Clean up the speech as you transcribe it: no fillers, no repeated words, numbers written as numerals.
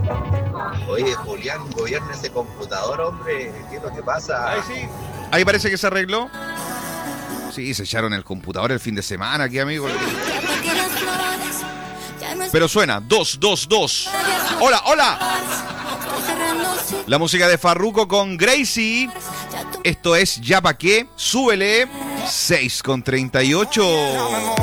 Oye, Julián, gobierna ese computador, hombre. ¿Qué es lo que pasa? Ahí sí. Ahí parece que se arregló. Sí, se echaron el computador el fin de semana aquí, amigo. Pero suena, 222. Hola, hola. La música de Farruko con Gracie. Esto es Ya Pa' Qué. Súbele. 6:38.